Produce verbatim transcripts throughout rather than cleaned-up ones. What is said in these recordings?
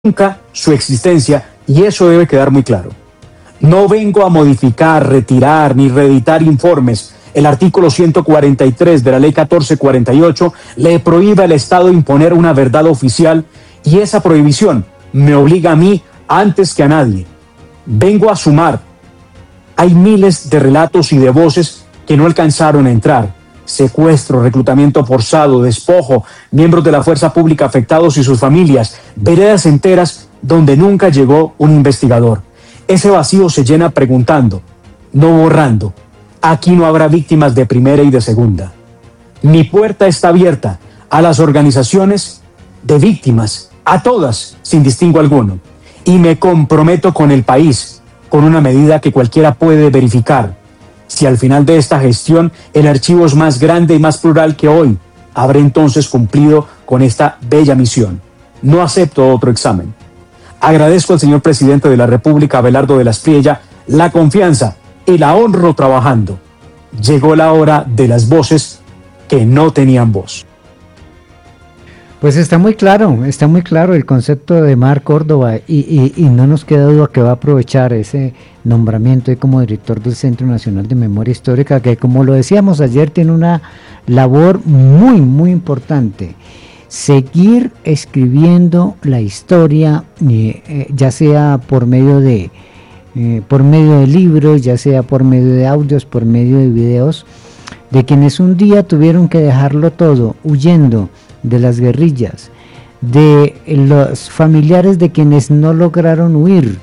nunca su existencia, y eso debe quedar muy claro. No vengo a modificar, retirar ni reeditar informes. El artículo ciento cuarenta y tres de la ley catorce cuarenta y ocho le prohíbe al Estado imponer una verdad oficial, y esa prohibición me obliga a mí antes que a nadie. Vengo a sumar. Hay miles de relatos y de voces que no alcanzaron a entrar. Secuestro, reclutamiento forzado, despojo, miembros de la fuerza pública afectados y sus familias, veredas enteras donde nunca llegó un investigador. Ese vacío se llena preguntando, no borrando. Aquí no habrá víctimas de primera y de segunda. Mi puerta está abierta a las organizaciones de víctimas, a todas, sin distingo alguno. Y me comprometo con el país, con una medida que cualquiera puede verificar. Si al final de esta gestión el archivo es más grande y más plural que hoy, habré entonces cumplido con esta bella misión. No acepto otro examen. Agradezco al señor presidente de la República, Abelardo de la Espriella, la confianza y la honro trabajando. Llegó la hora de las voces que no tenían voz. Pues está muy claro, está muy claro el concepto de Mar Córdoba y, y, y no nos queda duda que va a aprovechar ese nombramiento como director del Centro Nacional de Memoria Histórica, que como lo decíamos ayer tiene una labor muy muy importante, seguir escribiendo la historia, eh, ya sea por medio de eh, por medio de libros, ya sea por medio de audios, por medio de videos, de quienes un día tuvieron que dejarlo todo huyendo de las guerrillas, de los familiares de quienes no lograron huir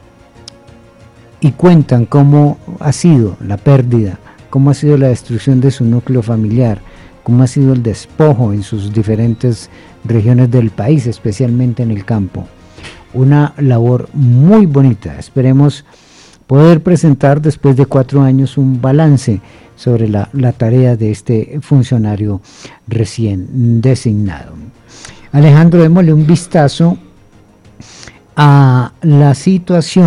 y cuentan cómo ha sido la pérdida, cómo ha sido la destrucción de su núcleo familiar, cómo ha sido el despojo en sus diferentes regiones del país, especialmente en el campo. Una labor muy bonita. Esperemos poder presentar después de cuatro años un balance sobre la, la tarea de este funcionario recién designado. Alejandro, démosle un vistazo a la situación